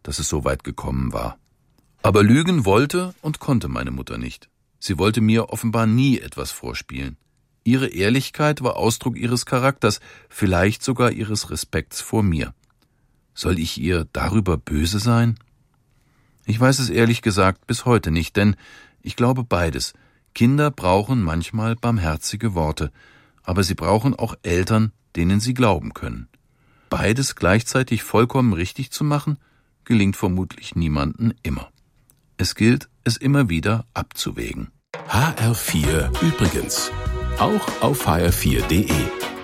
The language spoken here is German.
dass es so weit gekommen war. Aber lügen wollte und konnte meine Mutter nicht. Sie wollte mir offenbar nie etwas vorspielen. Ihre Ehrlichkeit war Ausdruck ihres Charakters, vielleicht sogar ihres Respekts vor mir. Soll ich ihr darüber böse sein? Ich weiß es ehrlich gesagt bis heute nicht, denn ich glaube beides. Kinder brauchen manchmal barmherzige Worte, aber sie brauchen auch Eltern, denen sie glauben können. Beides gleichzeitig vollkommen richtig zu machen, gelingt vermutlich niemandem immer. Es gilt, es immer wieder abzuwägen. HR4 übrigens. Auch auf hr4.de.